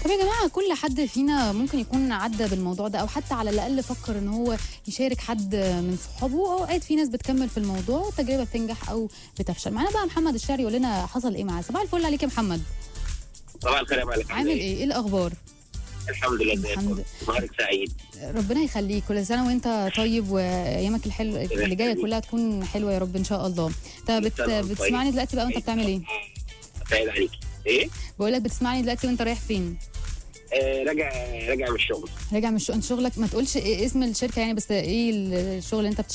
طب يا جماعه، كل حد فينا ممكن يكون عدى بالموضوع ده، او حتى على الاقل فكر ان هو يشارك حد من صحابه. اوقات في ناس بتكمل في الموضوع والتجربه بتنجح او بتفشل. معانا بقى محمد الشاعري يقول لنا حصل ايه معاه. صباح الفل عليك يا محمد. صباح الخير يا مالك، عامل ايه الاخبار؟ الحمد لله زي الحمد الفل. نهارك سعيد. ربنا يخليك، كل سنه وانت طيب، وايامك اللي جايه كلها تكون حلوه يا رب ان شاء الله. انت بتسمعني دلوقتي بقى وانت بتعمل ايه؟ سعيد عليكي. ايه؟ بقول لك بتسمعني دلوقتي وانت رايح فين؟ راجع من الشغل. راجع من الشغل. انت شغلك ما تقولش إيه اسم الشركه يعني، بس ايه الشغل اللي انت